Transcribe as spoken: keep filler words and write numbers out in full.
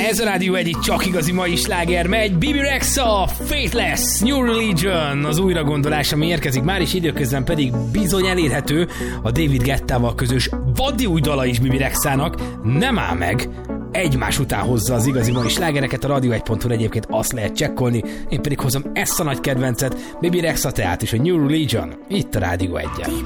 Ez a Rádió egy csak igazi mai sláger megy. Bibi Rexha, Faithless, New Religion, az újragondolás, ami érkezik már, és időközben pedig bizony elérhető a David Guettával közös vadi új dala is Bibi Rexhának. Nem áll meg, egymás után hozza az igazi mai slágereket, a radio egy pont hu egyébként azt lehet csekkolni, én pedig hozom ezt a nagy kedvencet, Bibi Rexha, tehát is a New Religion, itt a Rádió egyen.